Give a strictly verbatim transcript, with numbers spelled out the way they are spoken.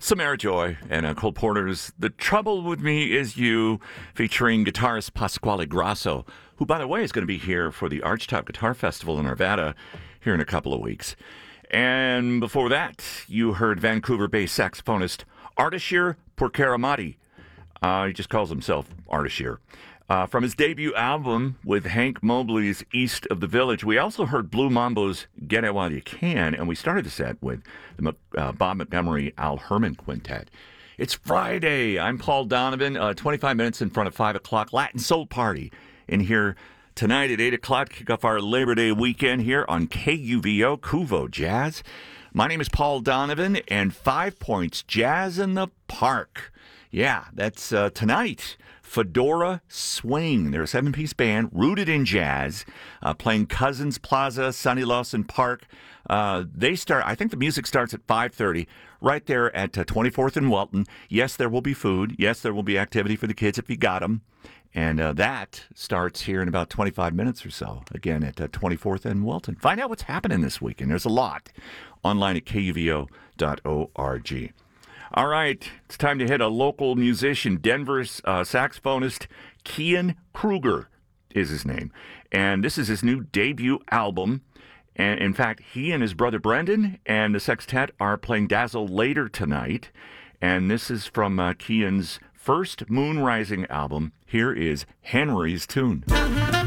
Samara Joy and uh, Cole Porter's The Trouble With Me Is You, featuring guitarist Pasquale Grasso, who, by the way, is going to be here for the Archtop Guitar Festival in Arvada here in a couple of weeks. And before that, you heard Vancouver-based saxophonist Ardashir Pourcaramati. Uh, he just calls himself Ardashir. Uh, from his debut album with Hank Mobley's East of the Village, we also heard Blue Mambo's Get It While You Can, and we started the set with the uh, Bob Montgomery Al Herman Quintet. It's Friday. I'm Paul Donovan, uh, twenty-five minutes in front of five o'clock, Latin Soul Party in here tonight at eight o'clock. Kick off our Labor Day weekend here on K U V O, Kuvo Jazz. My name is Paul Donovan, and Five Points Jazz in the Park. Yeah, that's uh, tonight. Fedora Swing. They're a seven-piece band rooted in jazz, uh, playing Cousins Plaza, Sonny Lawson Park. Uh, they start, I think the music starts at five thirty, right there at uh, twenty-fourth and Welton. Yes, there will be food. Yes, there will be activity for the kids if you got them. And uh, that starts here in about twenty-five minutes or so, again at uh, twenty-fourth and Welton. Find out what's happening this weekend. There's a lot online at K U V O dot org. All right, it's time to hit a local musician. Denver's uh, saxophonist Kian Kruger is his name. And this is his new debut album. And in fact, he and his brother Brendan and the sextet are playing Dazzle later tonight. And this is from uh, Kian's first Moon Rising album. Here is Henry's Tune.